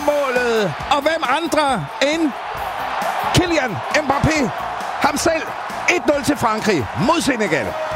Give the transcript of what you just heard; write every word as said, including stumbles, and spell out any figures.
målet. Og hvem andre end Kylian Mbappé. Ham selv. et nul til Frankrig mod Senegal.